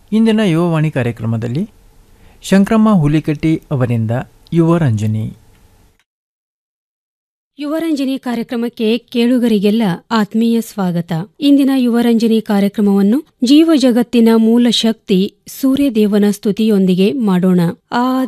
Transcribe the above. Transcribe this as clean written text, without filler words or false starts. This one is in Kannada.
ಇಂದಿನ ಯುವವಾಣಿ ಕಾರ್ಯಕ್ರಮದಲ್ಲಿ ಶಂಕ್ರಮ್ಮ ಹುಲಿಕಟ್ಟಿ ಅವರಿಂದ ಯುವರಂಜನಿ. ಯುವರಂಜನಿ ಕಾರ್ಯಕ್ರಮಕ್ಕೆ ಕೇಳುಗರಿಗೆಲ್ಲ ಆತ್ಮೀಯ ಸ್ವಾಗತ. ಇಂದಿನ ಯುವರಂಜನಿ ಕಾರ್ಯಕ್ರಮವನ್ನು ಜೀವ ಜಗತ್ತಿನ ಮೂಲ ಶಕ್ತಿ ಸೂರ್ಯದೇವನ ಸ್ತುತಿಯೊಂದಿಗೆ ಮಾಡೋಣ.